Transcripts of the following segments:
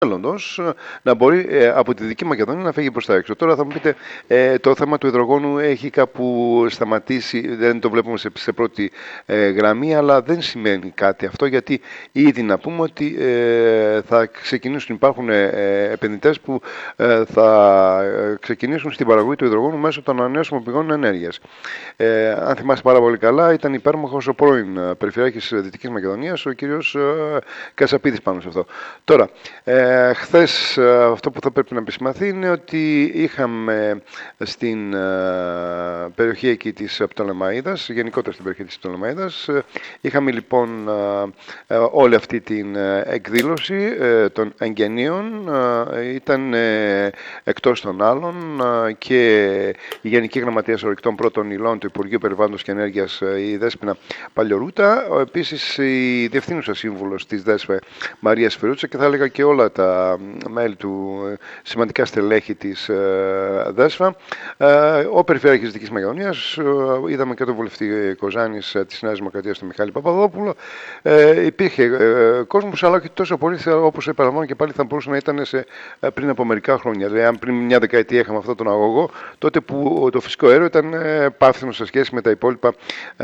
μέλλοντος να μπορεί από τη Δυτική Μακεδονία να φύγει προς τα έξω. Τώρα θα μου πείτε, το θέμα του υδρογόνου έχει κάπου σταματήσει, δεν το βλέπουμε σε πρώτη γραμμή, αλλά δεν σημαίνει κάτι αυτό, γιατί ήδη να πούμε ότι θα ξεκινήσουν, υπάρχουν επενδυτές που θα ξεκινήσουν στην παραγωγή του υδρογόνου μέσω των ανανεώσιμων πηγών ενέργειας. Αν θυμάσαι πάρα πολύ καλά, ήταν υπέρμαχος ο πρώην Περιφερειάρχης Δυτικής Μακεδονίας, ο κύριος Κασαπίδης, πάνω σε αυτό. Τώρα, χθες αυτό που θα πρέπει να επισημανθεί είναι ότι είχαμε στην περιοχή εκεί της Πτολεμαΐδας, γενικότερα στην περιοχή της Πτολεμαΐδας, είχαμε λοιπόν όλη αυτή την εκδήλωση των εγγενείων. Ήταν εκτός των άλλων και η Γενική Γραμματείας Ορυκτών Πρώτων Υλών του Υπουργείου Περιβάλλοντος και Ενέργειας, η Δέσποινα Παλιορούτα, επίσης η Διευθύνουσα Σύμβουλος της ΔΕΣΦΕ Μαρία Σφυρούτσα, και θα έλεγα και όλα τα μέλη του, σημαντικά στελέχη της ΔΕΣΦΑ, ο Περιφερειάρχης Δυτικής Μακεδονίας, είδαμε και τον βουλευτή Κοζάνης της Νέας Δημοκρατίας, τον Μιχάλη Παπαδόπουλο. Υπήρχε κόσμος, αλλά όχι τόσο πολύ, όπως επαναλαμβάνω και πάλι, θα μπορούσε να ήταν πριν από μερικά χρόνια. Δηλαδή, αν πριν μια δεκαετία είχαμε αυτόν τον αγωγό, τότε που το φυσικό αέριο ήταν πάυθυνο σε σχέση με τα υπόλοιπα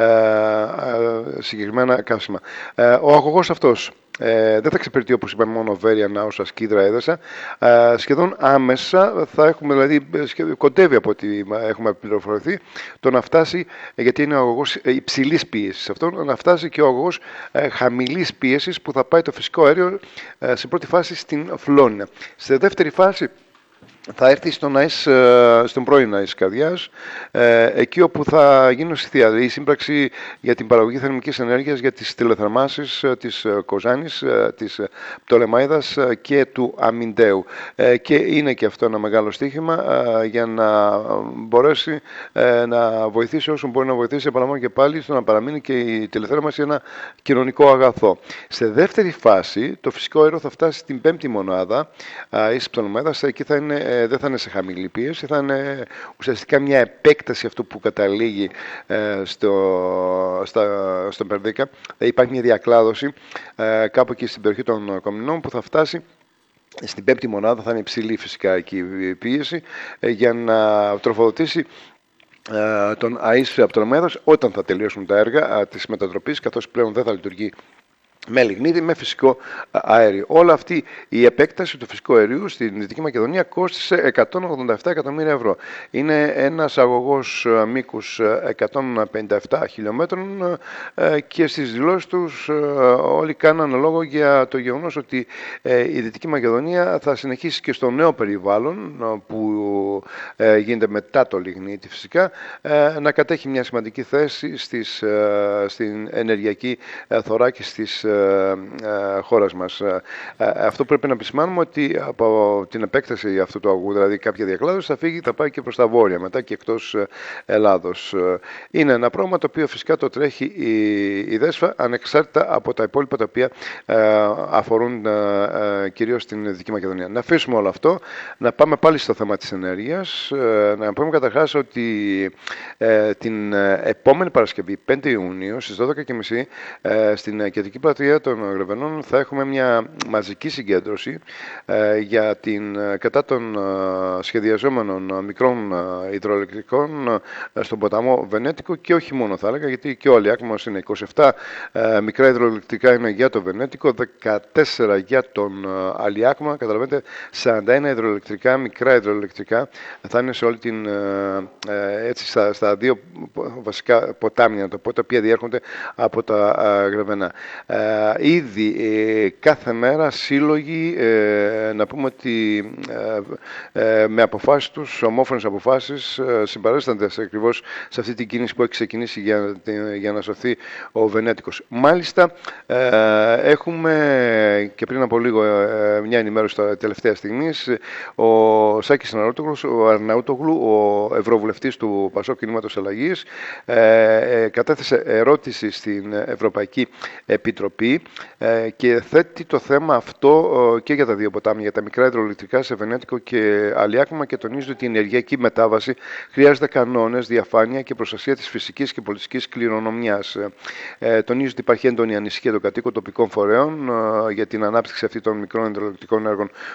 συγκεκριμένα καύσιμα. Ο αγωγός αυτός δεν θα εξυπηρετεί, όπως είπαμε, μόνο Βέρεια, Νάωσα, Σκίδρα, Έδεσα. Σχεδόν άμεσα θα έχουμε, δηλαδή κοντεύει από ό,τι έχουμε πληροφορηθεί, το να φτάσει, γιατί είναι ο αγωγός υψηλής πίεσης αυτό, να φτάσει και ο αγωγός χαμηλής πίεσης, που θα πάει το φυσικό αέριο σε πρώτη φάση στην Φλόνινα. Σε δεύτερη φάση θα έρθει στον πρώην ΑΕΣ Καρδιάς, εκεί όπου θα γίνει ουσιαστικά η σύμπραξη για την παραγωγή θερμικής ενέργειας για τις τηλεθερμάσεις της Κοζάνης, της Πτολεμαΐδας και του Αμιντέου. Και είναι και αυτό ένα μεγάλο στοίχημα για να μπορέσει να βοηθήσει όσο μπορεί να βοηθήσει, επαναλαμβάνω και πάλι, στο να παραμείνει και η τηλεθέρμανση ένα κοινωνικό αγαθό. Σε δεύτερη φάση, το φυσικό αέριο θα φτάσει στην πέμπτη μονάδα ΑΕΣ Πτολεμαΐδας. Εκεί θα είναι, δεν θα είναι σε χαμηλή πίεση, θα είναι ουσιαστικά μια επέκταση αυτού που καταλήγει στον Περδίκα. Υπάρχει μια διακλάδωση κάπου εκεί στην περιοχή των Κομινών, που θα φτάσει στην πέμπτη μονάδα, θα είναι υψηλή φυσικά εκεί η πίεση, για να τροφοδοτήσει τον ΑΕΣ Πτολεμαΐδας όταν θα τελειώσουν τα έργα της μετατροπής, καθώς πλέον δεν θα λειτουργεί με λιγνίτη, με φυσικό αέριο. Όλη αυτή η επέκταση του φυσικού αερίου στην Δυτική Μακεδονία κόστισε 187 εκατομμύρια ευρώ. Είναι ένας αγωγός μήκους 157 χιλιόμετρων και στις δηλώσεις τους όλοι κάναν λόγο για το γεγονός ότι η Δυτική Μακεδονία θα συνεχίσει και στο νέο περιβάλλον που γίνεται μετά το λιγνίτη φυσικά, να κατέχει μια σημαντική θέση στην ενεργειακή θωράκιση της χώρας μας. Αυτό πρέπει να επισημάνουμε, ότι από την επέκταση αυτού του αγωγού, δηλαδή κάποια διακλάδωση, θα πάει και προς τα βόρεια, μετά και εκτός Ελλάδος. Είναι ένα πρόγραμμα το οποίο φυσικά το τρέχει η ΔΕΣΦΑ, ανεξάρτητα από τα υπόλοιπα τα οποία αφορούν κυρίως την Δυτική Μακεδονία. Να αφήσουμε όλο αυτό, να πάμε πάλι στο θέμα της ενέργειας. Να πούμε καταρχάς ότι την επόμενη Παρασκευή, 5 Ιουνίου, στις 12.30, στην Κεντρική Πλατεία των Γρεβενών, θα έχουμε μια μαζική συγκέντρωση κατά των σχεδιαζόμενων μικρών υδροελεκτρικών στον ποταμό Βενέτικο, και όχι μόνο, θα έλεγα, γιατί και ο Αλιάκμος είναι 27 μικρά υδροελεκτρικά είναι για το Βενέτικο, 14 για τον Αλιάκμα, καταλαβαίνετε, 41 υδροελεκτρικά, μικρά υδροελεκτρικά θα είναι σε όλη την, έτσι, στα δύο βασικά ποτάμια, να το πω, τα οποία διέρχονται από τα Γρεβενά. Ήδη κάθε μέρα σύλλογοι, να πούμε ότι με αποφάσεις τους, ομόφωνες αποφάσεις, συμπαρέστανται ακριβώς σε αυτή την κίνηση που έχει ξεκινήσει για να σωθεί ο Βενέτικος. Μάλιστα, έχουμε και πριν από λίγο μια ενημέρωση τελευταία στιγμής, ο Σάκης Αρναούτογλου, ο Ευρωβουλευτής του Πασόκ Κινήματος Αλλαγής, κατέθεσε ερώτηση στην Ευρωπαϊκή Επιτροπή και θέτει το θέμα αυτό και για τα δύο ποτάμια, για τα μικρά υδροελεκτρικά σε Βενέτικο και Αλιάκμα, και τονίζει ότι η ενεργειακή μετάβαση χρειάζεται κανόνες, διαφάνεια και προστασία της φυσικής και πολιτικής κληρονομιάς. Τονίζει ότι υπάρχει έντονη ανησυχία των κατοίκων τοπικών φορέων για την ανάπτυξη αυτή των μικρών υδροελεκτρικών έργων